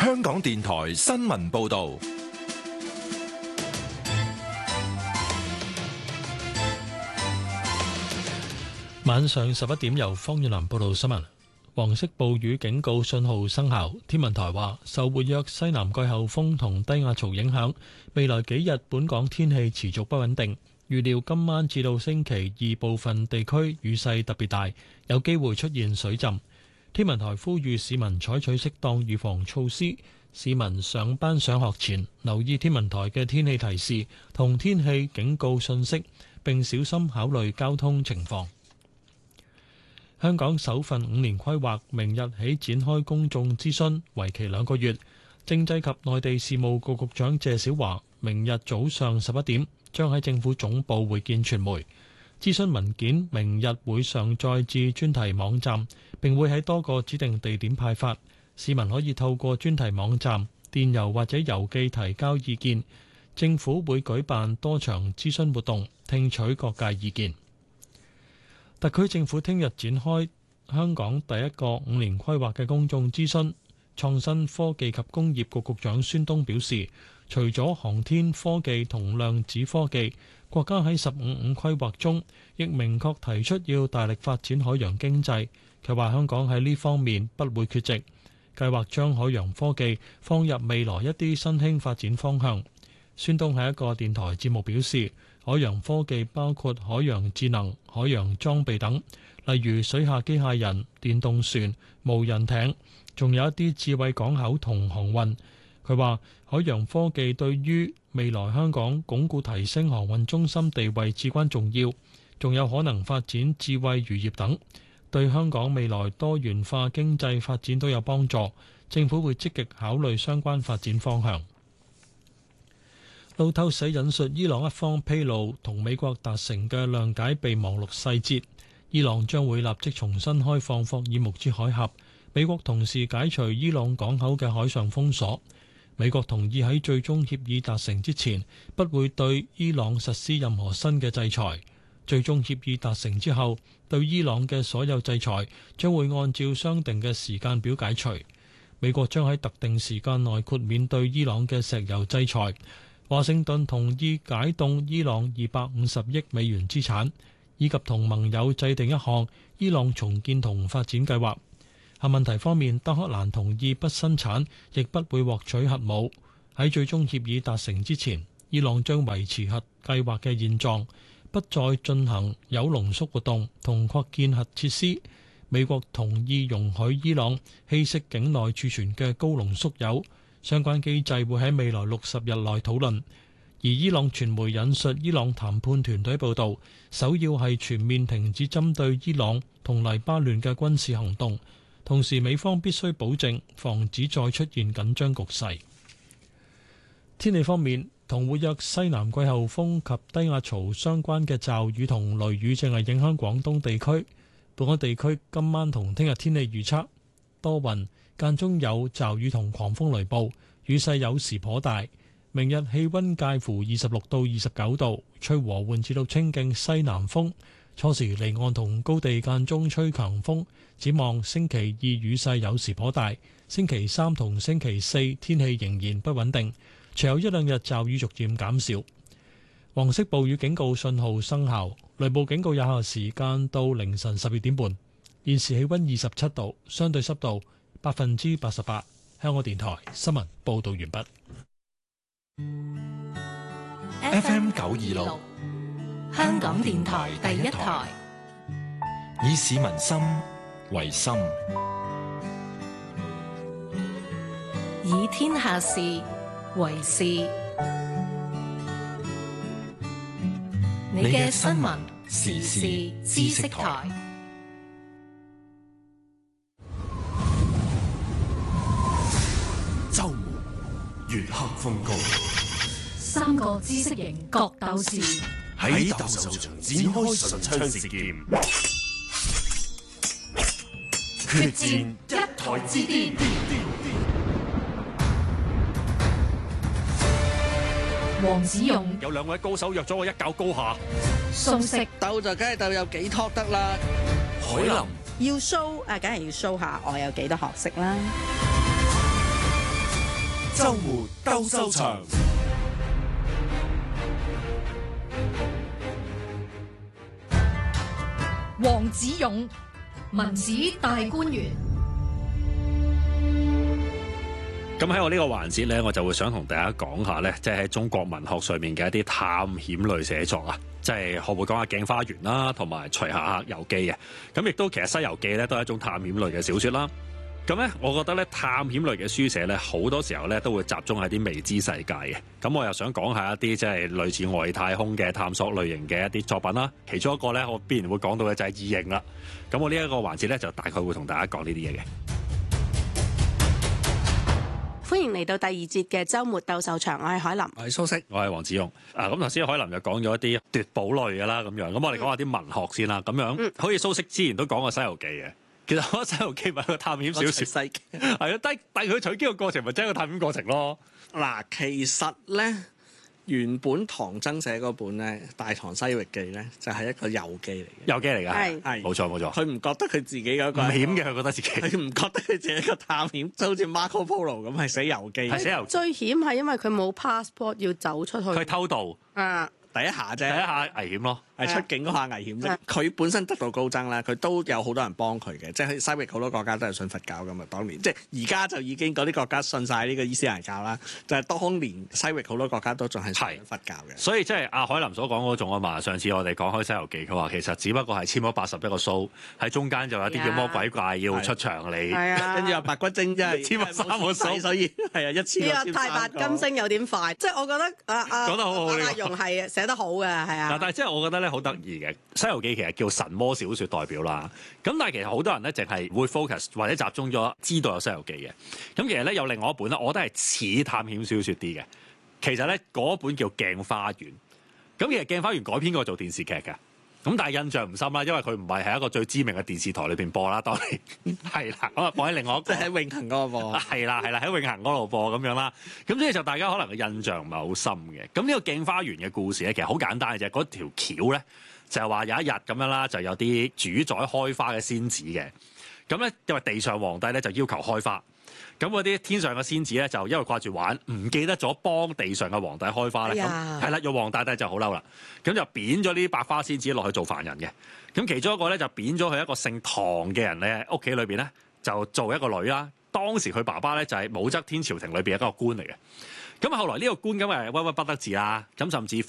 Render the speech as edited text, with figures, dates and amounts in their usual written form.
香港電台新聞報道。 晚上11點由方遠南報道新聞。黃色暴雨警告信號生效，天文台話受活躍西南季候風同低壓槽影響，未來幾日本港天氣持續不穩定。預料今晚至到星期二部分地區雨勢特別大，有機會出現水浸。天文台呼籲市民採取適當預防措施，市民上班上學前留意天文台嘅天氣提示同天氣警告信息，並小心考慮交通情況。香港首份5年規劃明日起展開公眾諮詢，為期2個月。政制及內地事務局局長謝小華明日早上11點將喺政府總部會見傳媒。諮詢文件明日會上載至專題網站，並會喺多個指定地點派發。市民可以透過專題網站、電郵或者郵寄提交意見。政府會舉辦多場諮詢活動，聽取各界意見。特區政府聽日展開香港第一個5年規劃嘅公眾諮詢。創新科技及工業局局長孫東表示，除咗航天科技同量子科技，國家喺15規劃中亦明確提出要大力發展海洋經濟。佢話香港喺呢方面不會缺席，計劃將海洋科技放入未來一啲新興發展方向。孫東喺一個電台節目表示，海洋科技包括海洋智能、海洋裝備等，例如水下機械人、電動船、無人艇，仲有一啲智慧港口同航運。佢話海洋科技對於未來香港鞏固提升航運中心地位至關重要，仲有可能發展智慧漁業等，對香港未來多元化經濟發展都有幫助。政府會積極考慮相關發展方向。路透社引述伊朗一方披露同美國達成嘅諒解備忘錄細節，伊朗將會立即重新開放霍爾木茲海峽，美國同時解除伊朗港口嘅海上封鎖。美國同意喺最終協議達成之前，不會對伊朗實施任何新嘅制裁。最終協議達成之後，對伊朗嘅所有制裁將會按照商定嘅時間表解除。美國將喺特定時間內豁免對伊朗嘅石油制裁。華盛頓同意解凍伊朗250億美元資產，以及同盟友制定一項伊朗重建同發展計劃。核問題方面，德黑蘭同意不生產，亦不會獲取核武。喺最終協議達成之前，伊朗將維持核計劃嘅現狀，不再進行鈾濃縮活動同擴建核設施。美國同意容許伊朗稀釋境內儲存嘅高濃縮鈾。相關機制會喺未來60日內討論。而伊朗傳媒引述伊朗談判團隊報導，首要係全面停止針對伊朗同黎巴嫩嘅軍事行動，同時美方必須保證防止再出現緊張局勢。天氣方面，同活躍西南季候風及低壓槽相關嘅驟雨同雷雨正係影響廣東地區。本港地區今晚同聽日天氣預測多雲，間中有驟雨同狂風雷暴，雨勢有時頗大。明日氣溫介乎26到29度，吹和緩至到清勁西南風。初時離岸同高地間中吹強風。展望星期二雨勢有時頗大，星期三同星期四天氣仍然不穩定，隨後1-2日驟雨逐漸減少。黃色暴雨警告信號生效，雷暴警告有效時間到凌晨12點半。現時氣溫27度，相對濕度88%。香港電台新聞報道完畢。 FM 926， 香港電台第一台， 以市民心為心， 以天下事為事。你嘅新聞時事知識台。 周末月黑風高 ，3個知識型角鬥士喺鬥獸場展開唇槍舌劍，決戰一台之巔。 黃子勇有2位高手約咗我一較高下。 素食鬥就梗係鬥有幾托得啦。 海林要 show 梗係要 show 下我有幾多學識啦。 周末鬥獸場。 黃子勇，文史大觀園。 咁喺我呢個環節咧，我就會想同大家講下咧，即係喺中國文學上面嘅一啲探險類寫作啊，即係可唔可以講下《鏡花緣》啦，同埋《徐霞客遊記》嘅。咁亦都其實《西遊記》咧都係一種探險類嘅小說啦。咁咧，我覺得咧探險類嘅書寫咧，好多時候咧都會集中喺啲未知世界嘅。咁我又想講下一啲即係類似外太空嘅探索類型嘅一啲作品啦。其中一個咧，我必然會講到嘅就係異形啦。咁我呢一個環節咧，就大概會同大家講呢啲嘢嘅。 歡迎嚟到第二節嘅週末鬥獸場，我係海林， 我係蘇軾， 我係黃子勇。咁頭先海林就講咗一啲奪寶類嘅啦，咁樣。咁我哋講下啲文學先啦，咁樣。好似蘇軾之前都講過《西遊記》嘅。其實我《西遊記》咪個探險小説，係啊，但係佢取經嘅過程咪真係個探險過程咯。 嗱，其實咧原本唐僧寫嗰本咧《大唐西域記》咧，就係一個遊記嚟嘅， 遊記嚟㗎， 係冇錯。 佢唔覺得佢自己嗰個唔險嘅，佢覺得自己佢唔覺得佢自己一個探險，就好似 Marco Polo 咁係寫遊記， 係寫遊記。 最險係因為佢冇 passport 要走出去， 佢偷渡啊， 第一下啫， 第一下危險咯。 係出境嗰下危險啫。佢本身得道高僧啦，佢都有好多人幫佢嘅，即係西域好多國家都係信佛教㗎嘛。當年即係而家就已經嗰啲國家信晒呢個伊斯蘭教啦，就係當年西域好多國家都仲係信佛教嘅。 所以即係阿海林所講嗰種啊嘛。上次我哋講開《西遊記》，佢話其實只不過係簽咗81個數，喺中間就有啲叫魔鬼怪要出場嚟， 跟住阿白骨精真係簽咗3個數， 所以係啊，一次呢個太白金星有點快，即係我覺得講得好好， 阿容係寫得好嘅，係啊。 但係即係我覺得咧好得意嘅。《西遊記》其實叫神魔小説代表啦，咁但係其實好多人咧淨係會 focus 或者集中咗知道有《西遊記》嘅，咁其實咧有另外一本咧，我覺得係似探險小説啲嘅。其實咧嗰本叫《鏡花緣》，咁其實《鏡花緣》改編過做電視劇嘅，咁但係印象唔深啦，因為佢唔係喺一個最知名嘅電視台裏邊播啦，當年係啦，咁啊放喺另外一個， 即係喺永恆嗰度播， 係啦喺永恆嗰度播咁樣啦，咁所以就大家可能嘅印象唔係好深嘅。咁呢個《鏡花緣》嘅故事咧，其實好簡單嘅啫，嗰條橋咧。就係話有一日咁樣啦，就有啲主宰開花嘅仙子嘅，咁咧因為地上皇帝咧就要求開花，咁嗰啲天上嘅仙子咧就因為掛住玩，唔記得咗幫地上嘅皇帝開花咧，咁係啦，玉皇大帝就好嬲啦，咁就貶咗呢啲白花仙子落去做凡人嘅，咁其中一個咧就貶咗去一個姓唐嘅人咧屋企裏邊咧就做一個女啦。當時佢爸爸咧就係武則天朝廷裏邊一個官嚟嘅。咁後來呢個官咁係鬱鬱不得志啦，咁甚至